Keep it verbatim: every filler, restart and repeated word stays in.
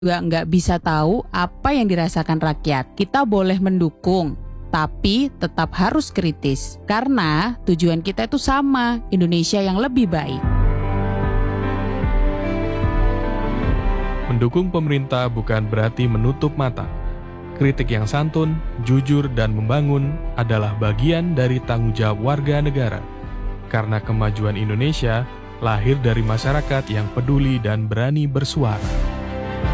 juga nggak bisa tahu apa yang dirasakan rakyat. Kita boleh mendukung, tapi tetap harus kritis. Karena tujuan kita itu sama, Indonesia yang lebih baik. Mendukung pemerintah bukan berarti menutup mata. Kritik yang santun, jujur, dan membangun adalah bagian dari tanggung jawab warga negara. Karena kemajuan Indonesia lahir dari masyarakat yang peduli dan berani bersuara.